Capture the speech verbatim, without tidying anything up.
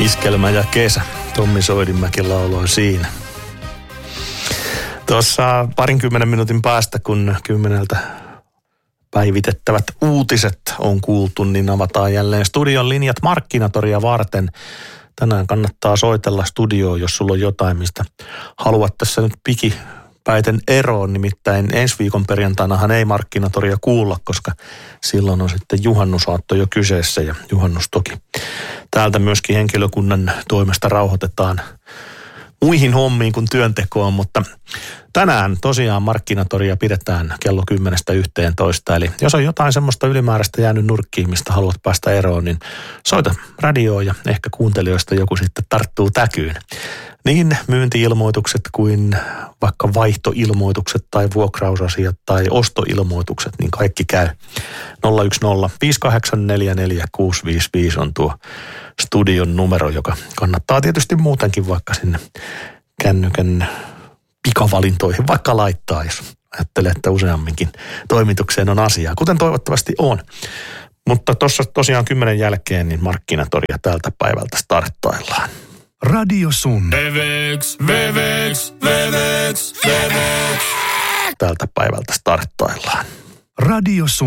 Iskelmä ja kesä. Tommi Soidinmäki lauloi siinä. Tuossa parinkymmenen minuutin päästä, kun kymmeneltä päivitettävät uutiset on kuultu, niin avataan jälleen studion linjat Markkinatoria varten. Tänään kannattaa soitella studioon, jos sulla on jotain, mistä haluat tässä nyt pikipäiten eroon. Nimittäin ensi viikon perjantainahan ei Markkinatoria kuulla, koska silloin on sitten juhannusaatto jo kyseessä ja juhannus toki. Täältä myöskin henkilökunnan toimesta rauhoitetaan muihin hommiin kuin työntekoon, mutta tänään tosiaan Markkinatoria pidetään kello kymmenestä yhteentoista. Eli jos on jotain semmoista ylimääräistä jäänyt nurkkiin, mistä haluat päästä eroon, niin soita radioon ja ehkä kuuntelijoista joku sitten tarttuu täkyyn. Niin myynti-ilmoitukset kuin vaikka vaihtoilmoitukset tai vuokrausasiat tai ostoilmoitukset, niin kaikki käy. nolla yksi nolla viisi kahdeksan neljä neljä kuusi viisi viisi on tuo studion numero, joka kannattaa tietysti muutenkin vaikka sinne kännykän pikavalintoihin vaikka laittaa, jos ajattelee, että useamminkin toimitukseen on asiaa, kuten toivottavasti on. Mutta tuossa tosiaan kymmenen jälkeen niin Markkinatoria tältä päivältä starttaillaan. Radio Sun. Veveks, veveks, veveks, veveks. Tältä päivältä starttaillaan. Radio Sun.